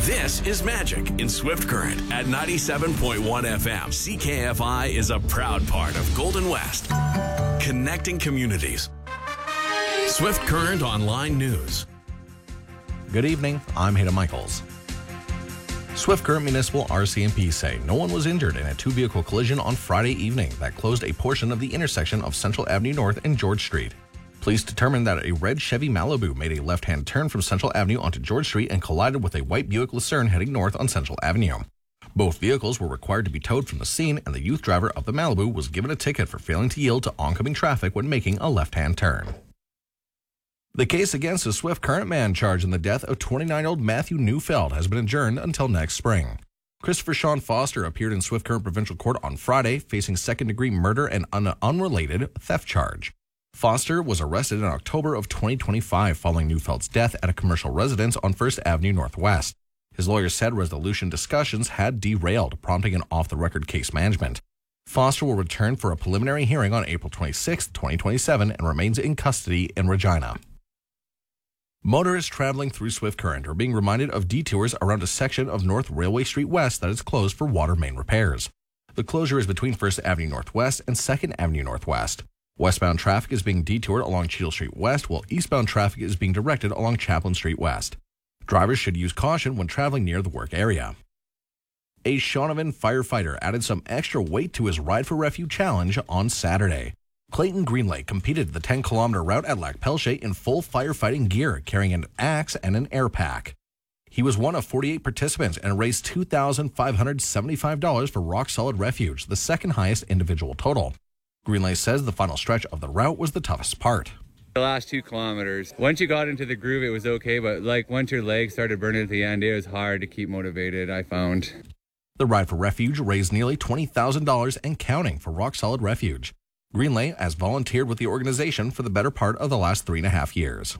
This is Magic in Swift Current at 97.1 FM. CKFI is a proud part of Golden West, connecting communities. Swift Current Online News. Good evening, I'm Hayden Michaels. Swift Current Municipal RCMP say no one was injured in a two-vehicle collision on Friday evening that closed a portion of the intersection of Central Avenue North and George Street. Police determined that a red Chevy Malibu made a left-hand turn from Central Avenue onto George Street and collided with a white Buick Lucerne heading north on Central Avenue. Both vehicles were required to be towed from the scene, and the youth driver of the Malibu was given a ticket for failing to yield to oncoming traffic when making a left-hand turn. The case against a Swift Current man charged in the death of 29-year-old Matthew Neufeld has been adjourned until next spring. Christopher Sean Foster appeared in Swift Current Provincial Court on Friday, facing second-degree murder and an unrelated theft charge. Foster was arrested in October of 2025 following Neufeld's death at a commercial residence on 1st Avenue Northwest. His lawyer said resolution discussions had derailed, prompting an off-the-record case management. Foster will return for a preliminary hearing on April 26, 2027, and remains in custody in Regina. Motorists traveling through Swift Current are being reminded of detours around a section of North Railway Street West that is closed for water main repairs. The closure is between 1st Avenue Northwest and 2nd Avenue Northwest. Westbound traffic is being detoured along Cheadle Street West, while eastbound traffic is being directed along Chaplin Street West. Drivers should use caution when traveling near the work area. A Shaunavon firefighter added some extra weight to his Ride for Refuge challenge on Saturday. Clayton Greenlake competed the 10-kilometer route at Lac Pelche in full firefighting gear, carrying an axe and an air pack. He was one of 48 participants and raised $2,575 for Rock Solid Refuge, the second highest individual total. Greenlake says the final stretch of the route was the toughest part. The last 2 kilometers, once you got into the groove, it was okay, but once your legs started burning at the end, it was hard to keep motivated, I found. The Ride for Refuge raised nearly $20,000 and counting for Rock Solid Refuge. Greenlake has volunteered with the organization for the better part of the last 3.5 years.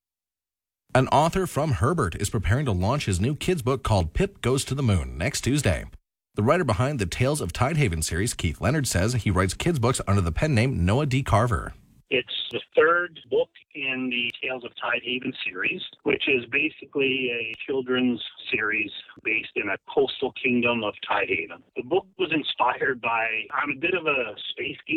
An author from Herbert is preparing to launch his new kids book called Pip Goes to the Moon next Tuesday. The writer behind the Tales of Tidehaven series, Keith Leonard, says he writes kids books under the pen name Noah D. Carver. It's the third book in the Tales of Tidehaven series, which is basically a children's series based in a coastal kingdom of Tidehaven. The book was inspired by, I'm a bit of a space geek.